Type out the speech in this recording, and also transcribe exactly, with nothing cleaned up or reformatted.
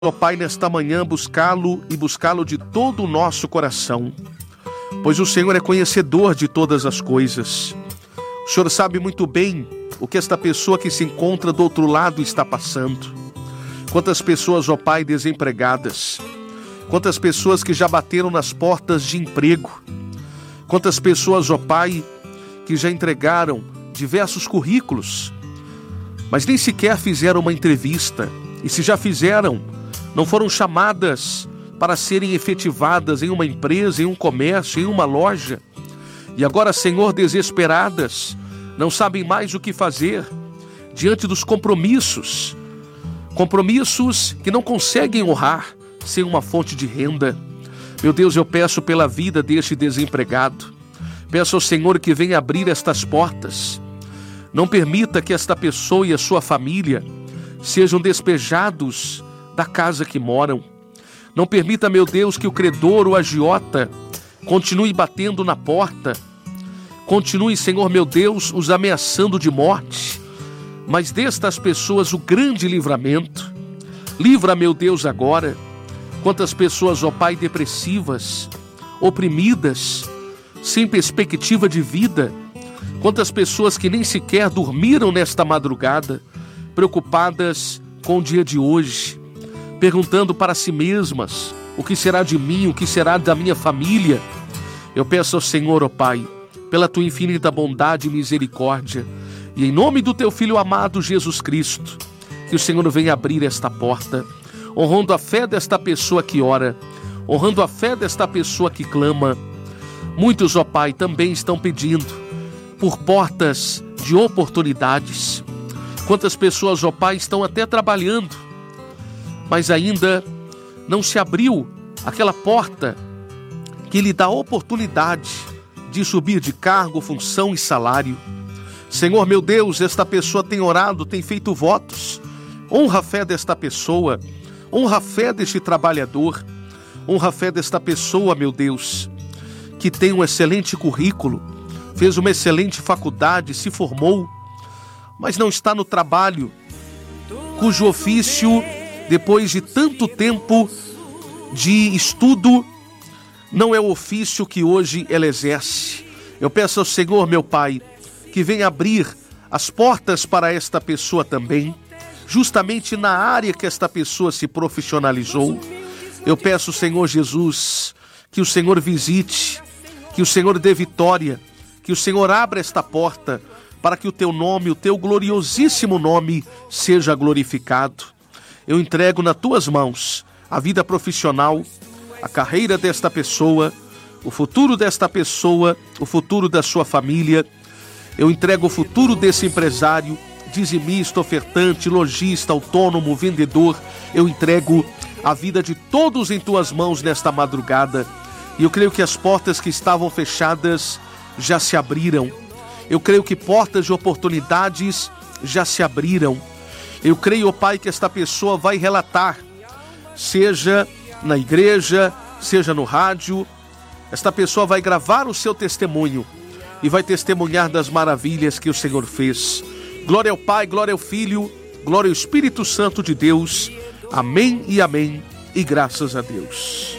ó Pai, nesta manhã buscá-lo e buscá-lo de todo o nosso coração, pois o Senhor é conhecedor de todas as coisas. O Senhor sabe muito bem o que esta pessoa que se encontra do outro lado está passando. Quantas pessoas, ó Pai, desempregadas, quantas pessoas que já bateram nas portas de emprego, quantas pessoas, ó Pai, que já entregaram diversos currículos, mas nem sequer fizeram uma entrevista, e se já fizeram, não foram chamadas para serem efetivadas em uma empresa, em um comércio, em uma loja. E agora, Senhor, desesperadas, não sabem mais o que fazer diante dos compromissos. Compromissos que não conseguem honrar sem uma fonte de renda. Meu Deus, eu peço pela vida deste desempregado. Peço ao Senhor que venha abrir estas portas. Não permita que esta pessoa e a sua família sejam despejados da casa que moram. Não permita, meu Deus, que o credor ou agiota continue batendo na porta. Continue, Senhor, meu Deus, os ameaçando de morte. Mas destas pessoas o grande livramento. Livra, meu Deus, agora. Quantas pessoas, ó Pai, depressivas, oprimidas, sem perspectiva de vida. Quantas pessoas que nem sequer dormiram nesta madrugada, preocupadas com o dia de hoje, perguntando para si mesmas: o que será de mim, o que será da minha família? Eu peço ao Senhor, ó Pai, pela tua infinita bondade e misericórdia, e em nome do teu Filho amado Jesus Cristo, que o Senhor venha abrir esta porta, honrando a fé desta pessoa que ora, honrando a fé desta pessoa que clama. Muitos, ó Pai, também estão pedindo por portas de oportunidades. Quantas pessoas, ó Pai, estão até trabalhando, mas ainda não se abriu aquela porta que lhe dá a oportunidade de subir de cargo, função e salário. Senhor, meu Deus, esta pessoa tem orado, tem feito votos. Honra a fé desta pessoa, honra a fé deste trabalhador, honra a fé desta pessoa, meu Deus, que tem um excelente currículo, fez uma excelente faculdade, se formou, mas não está no trabalho, cujo ofício, depois de tanto tempo de estudo, não é o ofício que hoje ela exerce. Eu peço ao Senhor, meu Pai, que venha abrir as portas para esta pessoa também, justamente na área que esta pessoa se profissionalizou. Eu peço, Senhor Jesus, que o Senhor visite, que o Senhor dê vitória, que o Senhor abra esta porta, para que o teu nome, o teu gloriosíssimo nome, seja glorificado. Eu entrego nas tuas mãos a vida profissional, a carreira desta pessoa, o futuro desta pessoa, o futuro da sua família. Eu entrego o futuro desse empresário, dizimista, ofertante, lojista, autônomo, vendedor. Eu entrego a vida de todos em tuas mãos nesta madrugada. E eu creio que as portas que estavam fechadas já se abriram. Eu creio que portas de oportunidades já se abriram. Eu creio, ó Pai, que esta pessoa vai relatar, seja na igreja, seja no rádio. Esta pessoa vai gravar o seu testemunho e vai testemunhar das maravilhas que o Senhor fez. Glória ao Pai, glória ao Filho, glória ao Espírito Santo de Deus. Amém e amém, e graças a Deus.